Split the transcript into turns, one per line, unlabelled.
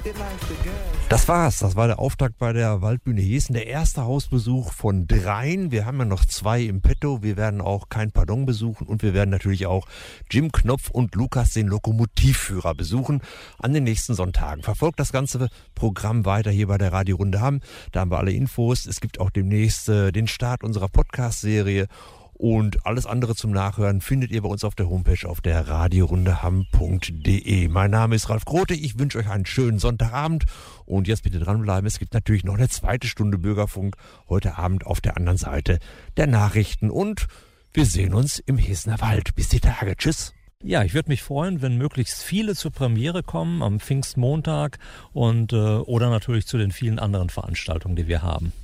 Das war's. Das war der Auftakt bei der Waldbühne Heeßen. Der erste Hausbesuch von 3. Wir haben ja noch 2 im Petto. Wir werden auch Kein Pardon besuchen und wir werden natürlich auch Jim Knopf und Lukas, den Lokomotivführer, besuchen an den nächsten Sonntagen. Verfolgt das ganze Programm weiter hier bei der Radiorunde Hamm. Da haben wir alle Infos. Es gibt auch demnächst den Start unserer Podcast-Serie. Und alles andere zum Nachhören findet ihr bei uns auf der Homepage auf der radiorundehamm.de. Mein Name ist Ralf Grote, ich wünsche euch einen schönen Sonntagabend und jetzt bitte dranbleiben. Es gibt natürlich noch eine 2. Stunde Bürgerfunk heute Abend auf der anderen Seite der Nachrichten und wir sehen uns im Heeßener Wald. Bis die Tage. Tschüss.
Ja, ich würde mich freuen, wenn möglichst viele zur Premiere kommen am Pfingstmontag und oder natürlich zu den vielen anderen Veranstaltungen, die wir haben.